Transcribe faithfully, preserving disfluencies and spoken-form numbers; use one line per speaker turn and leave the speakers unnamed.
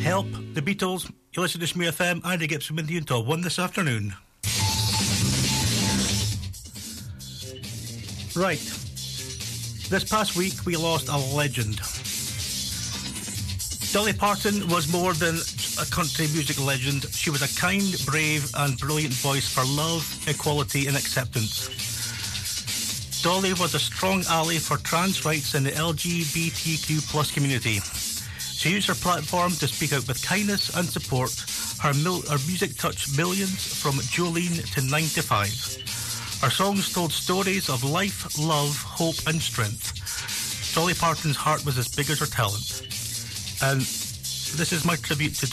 Help, The Beatles. You listen to Smooth F M. Andy Gibson with you until one this afternoon. Right. This past week we lost a legend. Dolly Parton was more than a country music legend. She was a kind, brave and brilliant voice for love, equality and acceptance. Dolly was a strong ally for trans rights in the L G B T Q plus community. She used her platform to speak out with kindness and support. Her, mil- her music touched millions from Jolene to nine to five. Her songs told stories of life, love, hope and strength. Dolly Parton's heart was as big as her talent. And this is my tribute to